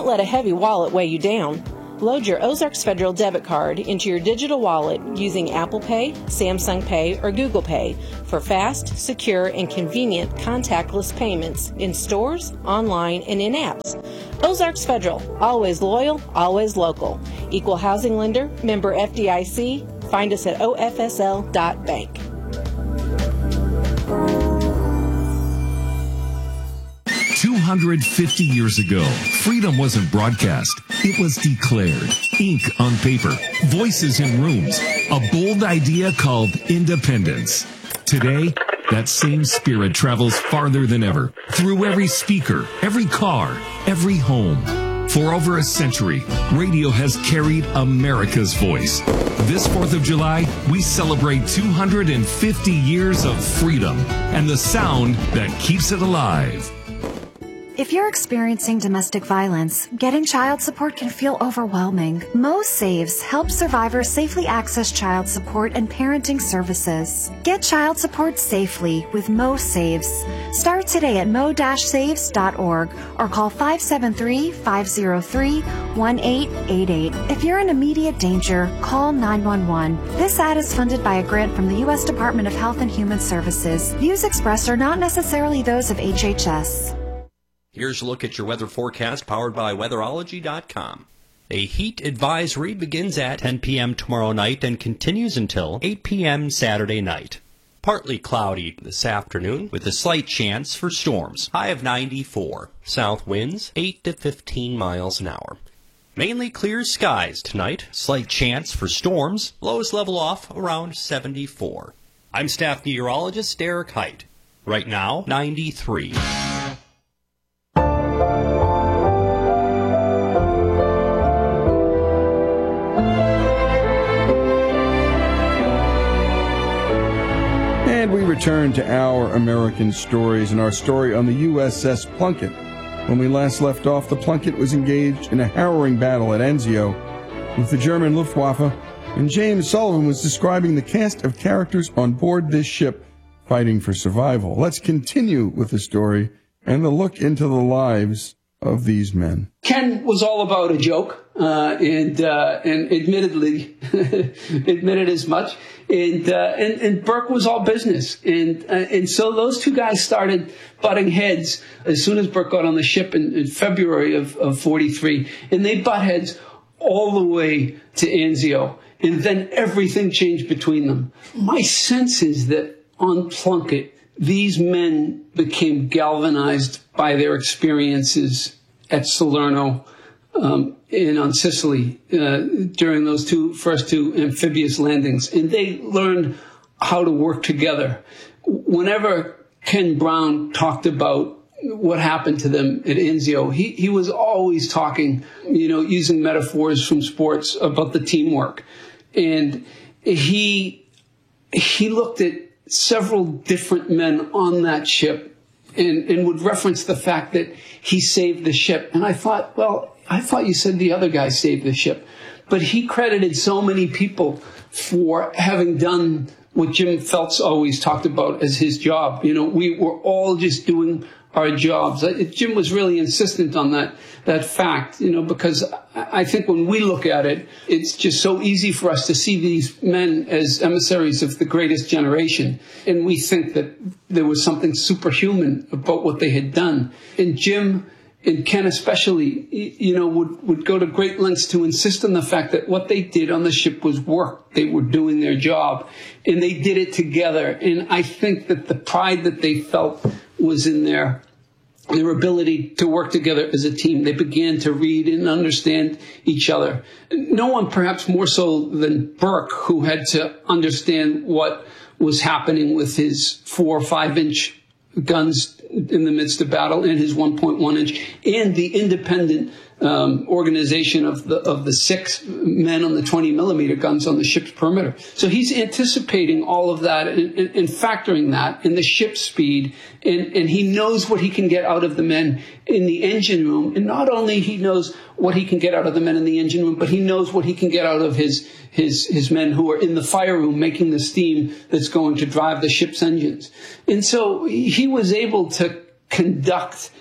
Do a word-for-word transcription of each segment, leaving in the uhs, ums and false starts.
let a heavy wallet weigh you down. Load your Ozarks Federal debit card into your digital wallet using Apple Pay, Samsung Pay, or Google Pay for fast, secure, and convenient contactless payments in stores, online, and in apps. Ozarks Federal, always loyal, always local. Equal housing lender, member F D I C. Find us at O F S L dot bank. two hundred fifty years ago, freedom wasn't broadcast. It was declared. Ink on paper, voices in rooms, a bold idea called independence. Today, that same spirit travels farther than ever, through every speaker, every car, every home. For over a century, radio has carried America's voice. This fourth of July, we celebrate two hundred fifty years of freedom and the sound that keeps it alive. If you're experiencing domestic violence, getting child support can feel overwhelming. Mo Saves helps survivors safely access child support and parenting services. Get child support safely with Mo Saves. Start today at mo dash saves dot org or call five seven three, five zero three, one eight eight eight. If you're in immediate danger, call nine one one. This ad is funded by a grant from the U S Department of Health and Human Services. Views expressed are not necessarily those of H H S. Here's a look at your weather forecast powered by weatherology dot com. A heat advisory begins at ten p.m. tomorrow night and continues until eight p.m. Saturday night. Partly cloudy this afternoon with a slight chance for storms. High of ninety-four. South winds eight to fifteen miles an hour. Mainly clear skies tonight. Slight chance for storms. Lows level off around seventy-four. I'm staff meteorologist Derek Height. Right now, ninety-three. And we return to our American stories and our story on the U S S Plunkett. When we last left off, the Plunkett was engaged in a harrowing battle at Anzio with the German Luftwaffe, and James Sullivan was describing the cast of characters on board this ship fighting for survival. Let's continue with the story and the look into the lives of these men. Ken was all about a joke, uh, and uh, and admittedly admitted as much. And, uh, and and Burke was all business, and uh, and so those two guys started butting heads as soon as Burke got on the ship in, in February of, of forty-three, and they butt heads all the way to Anzio, and then everything changed between them. My sense is that on Plunkett, these men became galvanized by their experiences at Salerno um, and on Sicily uh, during those two first two amphibious landings. And they learned how to work together. Whenever Ken Brown talked about what happened to them at Anzio, he, he was always talking, you know, using metaphors from sports about the teamwork. And he he looked at several different men on that ship and, and would reference the fact that he saved the ship. And I thought, well, I thought you said the other guy saved the ship. But he credited so many people for having done what Jim Phelps always talked about as his job. You know, we were all just doing our jobs. Jim was really insistent on that that fact, you know, because I think when we look at it, it's just so easy for us to see these men as emissaries of the greatest generation. And we think that there was something superhuman about what they had done. And Jim and Ken especially, you know, would, would go to great lengths to insist on the fact that what they did on the ship was work. They were doing their job, and they did it together. And I think that the pride that they felt was in their their ability to work together as a team. They began to read and understand each other. No one perhaps more so than Burke, who had to understand what was happening with his four or five inch guns in the midst of battle and his one point one inch and the independent um, organization of the of the six men on the twenty millimeter guns on the ship's perimeter. So he's anticipating all of that and, and, and factoring that in the ship's speed, and, and he knows what he can get out of the men in the engine room. And not only he knows what he can get out of the men in the engine room, but he knows what he can get out of his his his men who are in the fire room making the steam that's going to drive the ship's engines. And so he was able to conduct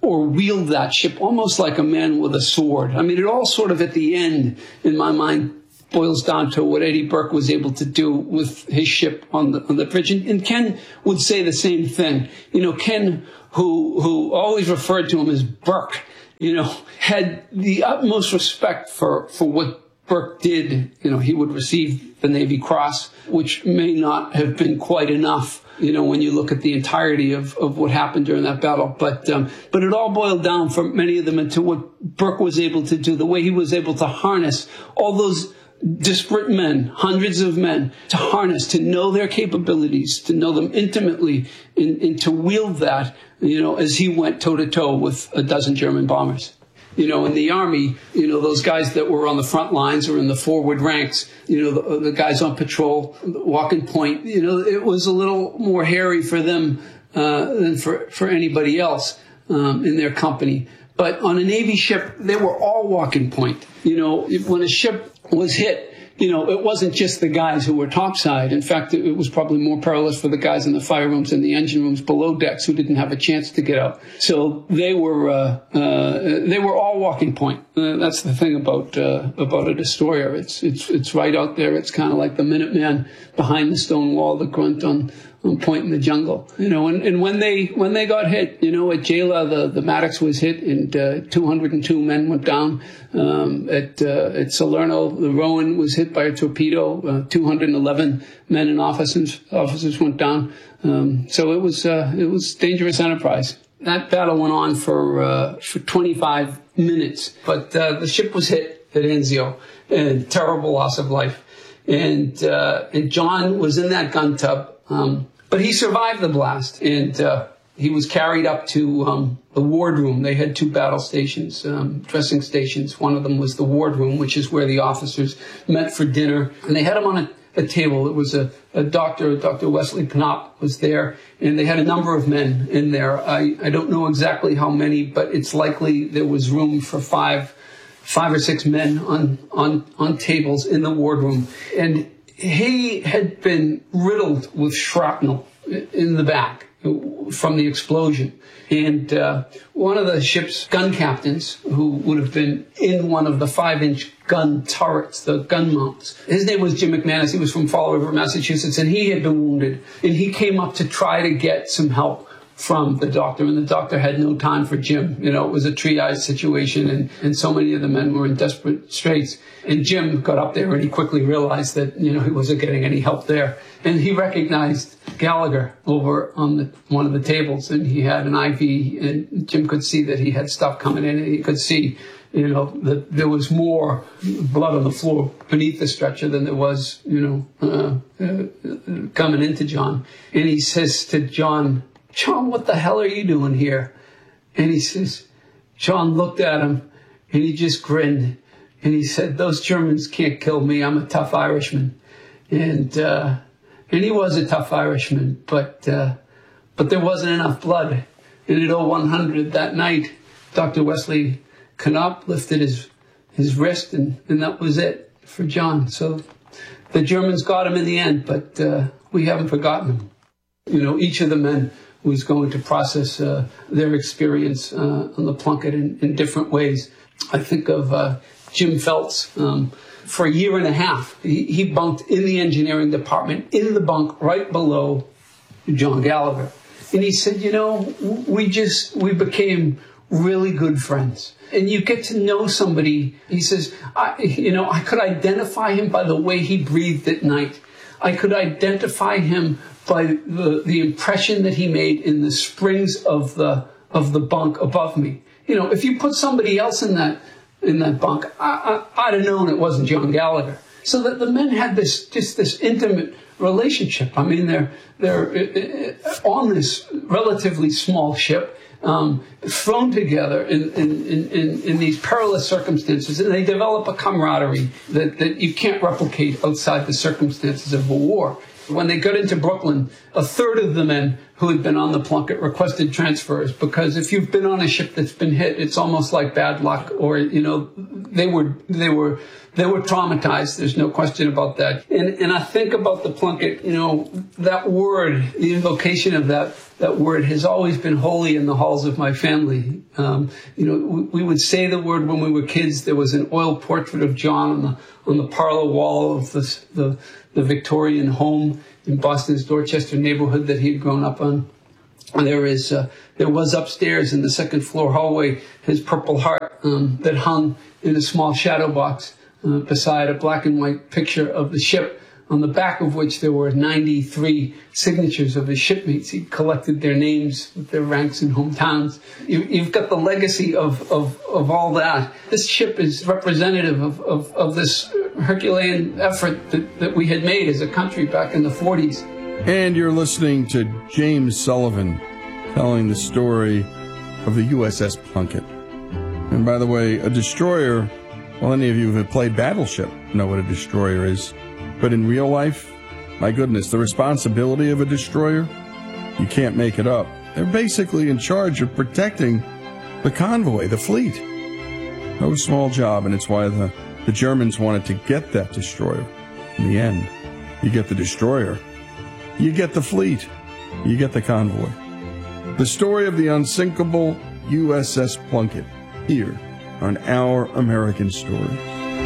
or wield that ship almost like a man with a sword. I mean, it all sort of at the end, in my mind, boils down to what Eddie Burke was able to do with his ship on the on the bridge. And, and Ken would say the same thing. You know, Ken, who who always referred to him as Burke, you know, had the utmost respect for, for what Burke did. You know, he would receive the Navy Cross, which may not have been quite enough, you know, when you look at the entirety of, of what happened during that battle. But um, but it all boiled down for many of them into what Burke was able to do, the way he was able to harness all those disparate men, hundreds of men, to harness, to know their capabilities, to know them intimately, and, and to wield that, you know, as he went toe-to-toe with a dozen German bombers. You know, in the Army, you know, those guys that were on the front lines or in the forward ranks, you know, the, the guys on patrol, walking point, you know, it was a little more hairy for them uh, than for, for anybody else um, in their company. But on a Navy ship, they were all walking point. You know, when a ship was hit, you know, it wasn't just the guys who were topside. In fact, it was probably more perilous for the guys in the fire rooms and the engine rooms below decks who didn't have a chance to get out. So they were uh, uh, they were all walking point. Uh, that's the thing about uh, about a destroyer. It's it's it's right out there. It's kind of like the Minuteman behind the stone wall, the grunt on. on point in the jungle, you know, and, and when they when they got hit, you know, at Jayla, the, the Maddox was hit and uh, two hundred two men went down. Um, at uh, at Salerno, the Rowan was hit by a torpedo. Uh, two hundred eleven men and officers officers went down. Um, so it was uh, it was dangerous enterprise. That battle went on for uh, for twenty-five minutes, but uh, the ship was hit at Anzio, and terrible loss of life. And uh, and John was in that gun tub. Um, But he survived the blast, and uh, he was carried up to um, the wardroom. They had two battle stations, um, dressing stations. One of them was the wardroom, which is where the officers met for dinner. And they had him on a, a table. It was a, a doctor, Doctor Wesley Knopp was there, and they had a number of men in there. I, I don't know exactly how many, but it's likely there was room for five, five or six men on, on, on tables in the wardroom. And he had been riddled with shrapnel in the back from the explosion. And uh, one of the ship's gun captains, who would have been in one of the five-inch gun turrets, the gun mounts, his name was Jim McManus. He was from Fall River, Massachusetts, and he had been wounded. And he came up to try to get some help from the doctor, and the doctor had no time for Jim. You know, it was a triage situation, and, and so many of the men were in desperate straits. And Jim got up there, and he quickly realized that, you know, he wasn't getting any help there. And he recognized Gallagher over on the, one of the tables, and he had an I V, and Jim could see that he had stuff coming in, and he could see, you know, that there was more blood on the floor beneath the stretcher than there was, you know, uh, uh, coming into John. And he says to John, "John, what the hell are you doing here?" And he says, John looked at him, and he just grinned. And he said, "Those Germans can't kill me. I'm a tough Irishman." And uh, and he was a tough Irishman, but uh, but there wasn't enough blood. And at oh one hundred that night, Doctor Wesley Knopp lifted his his wrist, and, and that was it for John. So the Germans got him in the end, but uh, we haven't forgotten him. You know, each of the men was going to process uh, their experience uh, on the Plunkett in, in different ways. I think of uh, Jim Feltz. Um, for a year and a half, he, he bunked in the engineering department, in the bunk right below John Gallagher. And he said, you know, we just, we became really good friends. And you get to know somebody. He says, I, you know, I could identify him by the way he breathed at night. I could identify him by the, the impression that he made in the springs of the of the bunk above me. You know, if you put somebody else in that in that bunk, I, I, I'd have known it wasn't John Gallagher. So that the men had this just this intimate relationship. I mean, they're they're on this relatively small ship, um, thrown together in in, in in these perilous circumstances, and they develop a camaraderie that, that you can't replicate outside the circumstances of a war. When they got into Brooklyn, a third of the men who had been on the Plunkett requested transfers, because if you've been on a ship that's been hit, it's almost like bad luck, or, you know, they were they were they were traumatized. There's no question about that. And and I think about the Plunkett. You know, that word, the invocation of that that word has always been holy in the halls of my family. Um, you know, we, we would say the word when we were kids. There was an oil portrait of John on the on the parlor wall of the the, the Victorian home in Boston's Dorchester neighborhood that he had grown up on. And there is, uh, there was upstairs in the second floor hallway his Purple Heart um, that hung in a small shadow box uh, beside a black and white picture of the ship, on the back of which there were ninety-three signatures of his shipmates. He collected their names with their ranks and hometowns. You, you've got the legacy of, of, of all that. This ship is representative of, of, of this Herculean effort that, that we had made as a country back in the forties. And you're listening to James Sullivan telling the story of the U S S Plunkett. And by the way, a destroyer, well, any of you who have played Battleship know what a destroyer is. But in real life, my goodness, the responsibility of a destroyer, you can't make it up. They're basically in charge of protecting the convoy, the fleet. No small job, and it's why the, the Germans wanted to get that destroyer. In the end, you get the destroyer, you get the fleet, you get the convoy. The story of the unsinkable U S S Plunkett, here on Our American Stories.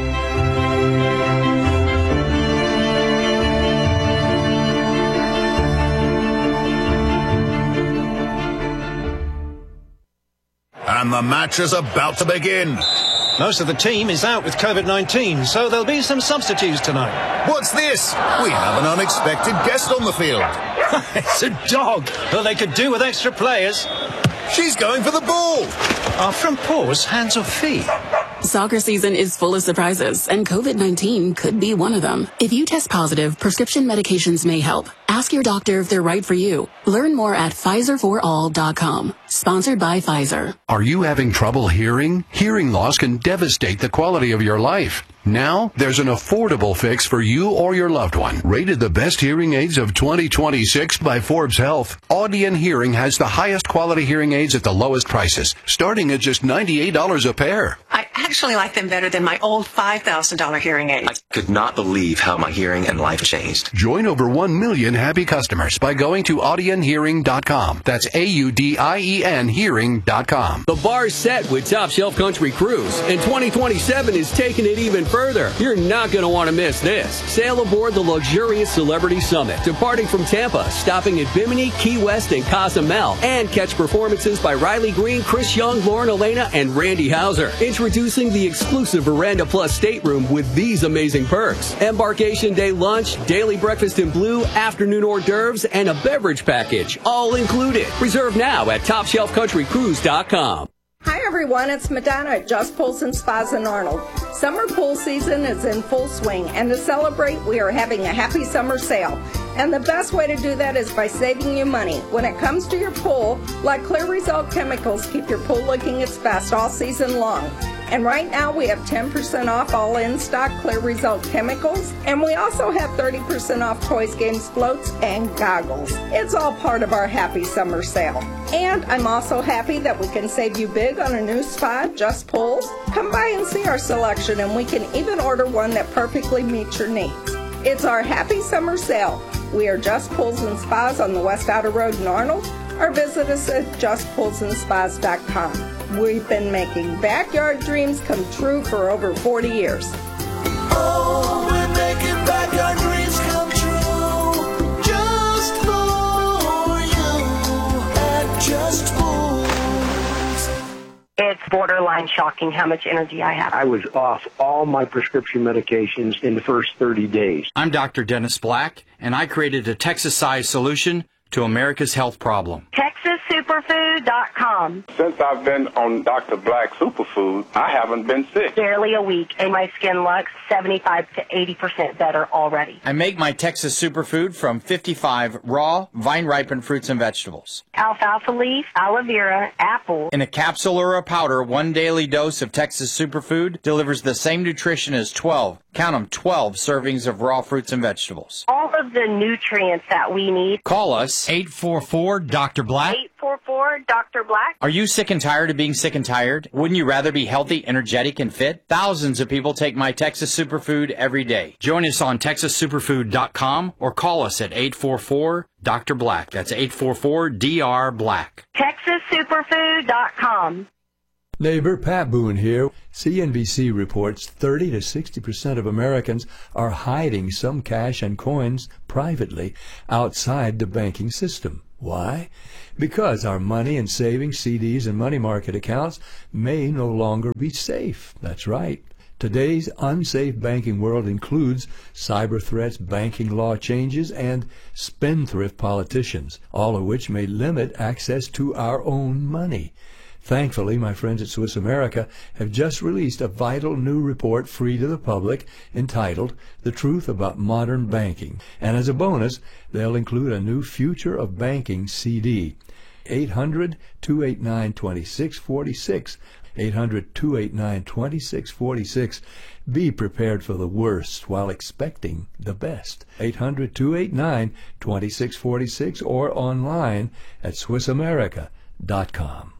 And the match is about to begin. Most of the team is out with COVID nineteen, so there'll be some substitutes tonight. What's this? We have an unexpected guest on the field. It's a dog. Well, they could do with extra players. She's going for the ball. Are front paws hands or feet? Soccer season is full of surprises, and COVID nineteen could be one of them. If you test positive, prescription medications may help. Ask your doctor if they're right for you. Learn more at Pfizer for all dot com. Sponsored by Pfizer. Are you having trouble hearing? Hearing loss can devastate the quality of your life. Now, there's an affordable fix for you or your loved one. Rated the best hearing aids of twenty twenty-six by Forbes Health, Audion Hearing has the highest quality hearing aids at the lowest prices, starting at just ninety-eight dollars a pair. I actually like them better than my old five thousand dollars hearing aids. I could not believe how my hearing and life changed. Join over one million happy customers by going to audion hearing dot com. That's A U D I E N hearing dot com. The bar's set with Top Shelf Country Cruise, and twenty twenty-seven is taking it even further. You're not going to want to miss this. Sail aboard the luxurious Celebrity Summit, departing from Tampa, stopping at Bimini, Key West, and Cozumel, and catch performances by Riley Green, Chris Young, Lauren Elena, and Randy Hauser. Introducing the exclusive Veranda Plus stateroom with these amazing perks: embarkation day lunch, daily breakfast in blue, afternoon hors d'oeuvres, and a beverage package, all included. Reserve now at top shelf country cruise dot com. Hi everyone, it's Madonna at Just Pools and Spas in Arnold. Summer pool season is in full swing, and to celebrate, we are having a happy summer sale. And the best way to do that is by saving you money. When it comes to your pool, let Clear Result Chemicals keep your pool looking its best all season long. And right now we have ten percent off all in-stock Clear Result Chemicals, and we also have thirty percent off toys, games, floats, and goggles. It's all part of our happy summer sale. And I'm also happy that we can save you big on a new spa, Just Pools. Come by and see our selection, and we can even order one that perfectly meets your needs. It's our happy summer sale. We are Just Pools and Spas on the West Outer Road in Arnold, or visit us at just pools and spas dot com. We've been making backyard dreams come true for over forty years. Oh, we're making backyard dreams come true, just for you at Just Pools. It's borderline shocking how much energy I have. I was off all my prescription medications in the first thirty days. I'm Doctor Dennis Black, and I created a Texas-sized solution to America's health problem. Texas Superfood dot com. Since I've been on Doctor Black Superfood, I haven't been sick. Barely a week, and my skin looks seventy-five to eighty percent better already. I make my Texas Superfood from fifty-five raw, vine-ripened fruits and vegetables. Alfalfa leaf, aloe vera, apple. In a capsule or a powder, one daily dose of Texas Superfood delivers the same nutrition as twelve, count them, twelve servings of raw fruits and vegetables. All of the nutrients that we need. Call us eight four four, Doctor Black. eight four four, Doctor Black. Are you sick and tired of being sick and tired? Wouldn't you rather be healthy, energetic, and fit? Thousands of people take my Texas Superfood every day. Join us on texas superfood dot com or call us at eight four four, Doctor Black. That's eight four four, D R Black. texas superfood dot com. Neighbor Pat Boone here. C N B C reports thirty to sixty percent of Americans are hiding some cash and coins privately outside the banking system. Why? Because our money and savings, C Ds, and money market accounts may no longer be safe. That's right. Today's unsafe banking world includes cyber threats, banking law changes, and spendthrift politicians, all of which may limit access to our own money. Thankfully, my friends at Swiss America have just released a vital new report free to the public entitled The Truth About Modern Banking. And as a bonus, they'll include a new Future of Banking C D. eight hundred, two eight nine, two six four six. eight hundred, two eight nine, two six four six. Be prepared for the worst while expecting the best. eight hundred, two eight nine, two six four six or online at swiss america dot com.